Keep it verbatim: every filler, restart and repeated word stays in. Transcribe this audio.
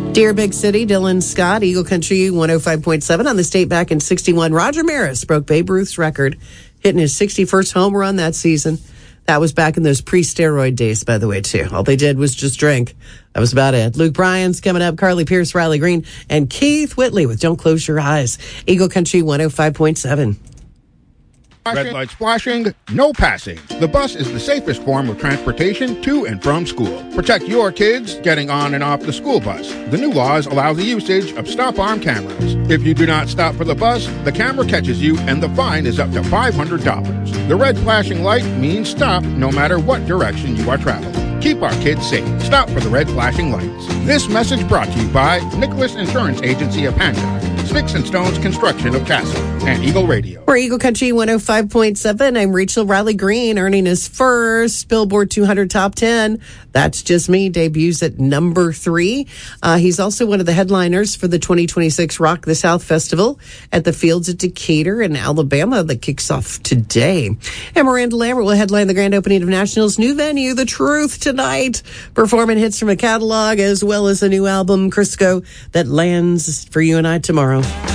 Dear Big City, Dylan Scott, Eagle Country one oh five point seven on the state back in sixty-one. Roger Maris broke Babe Ruth's record, hitting his sixty-first home run that season. That was back in those pre-steroid days, by the way, too. All they did was just drink. That was about it. Luke Bryan's coming up, Carly Pierce, Riley Green, and Keith Whitley with Don't Close Your Eyes. Eagle Country one oh five point seven. Red lights flashing, no passing. The bus is the safest form of transportation to and from school. Protect your kids getting on and off the school bus. The new laws allow the usage of stop-arm cameras. If you do not stop for the bus, the camera catches you and the fine is up to five hundred dollars. The red flashing light means stop no matter what direction you are traveling. Keep our kids safe. Stop for the red flashing lights. This message brought to you by Nicholas Insurance Agency of Hancock, Sticks and Stones Construction of Castle, and Eagle Radio. For Eagle Country one oh five point seven, I'm Rachel Riley Green, earning his first Billboard two hundred Top ten. That's Just Me debuts at number three. Uh, he's also one of the headliners for the twenty twenty-six Rock the South Festival at the Fields at Decatur in Alabama that kicks off today. And Miranda Lambert will headline the grand opening of National's new venue, The Truth, tonight, performing hits from a catalog as well as a new album, Crisco, that lands for you and I tomorrow.